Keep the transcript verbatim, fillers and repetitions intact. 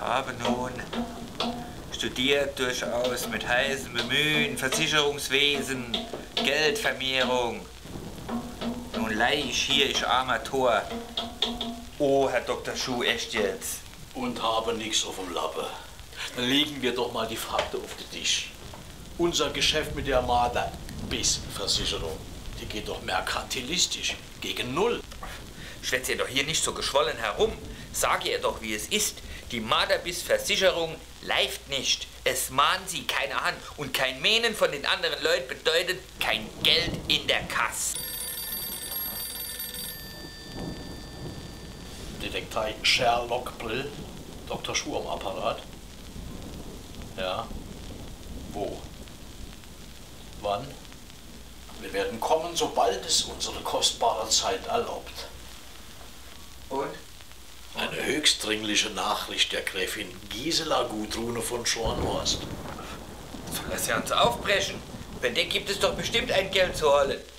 habe nun studiert durchaus mit heißem Bemühen, Versicherungswesen, Geldvermehrung. Nun leih ich hier, ich armer Tor. Oh, Herr Doktor Schuh, echt jetzt? Und habe nichts auf dem Lappe. Dann legen wir doch mal die Fakten auf den Tisch. Unser Geschäft mit der Marder-Biss-Versicherung, die geht doch merkantilistisch gegen Null. Schwätzt ihr doch hier nicht so geschwollen herum. Sage ihr doch, wie es ist. Die Marderbiss-Versicherung läuft nicht. Es mahnt sie keine an. Und kein Mähnen von den anderen Leuten bedeutet kein Geld in der Kasse. Detektei Sherlock Brill, Doktor Schuh am Apparat. Ja. Wo? Wann? Wir werden kommen, sobald es unsere kostbare Zeit erlaubt. Und? Eine höchst dringliche Nachricht der Gräfin Gisela Gudrune von Schornhorst. Soll das ja uns aufbrechen? Bei der gibt es doch bestimmt ein Geld zu holen.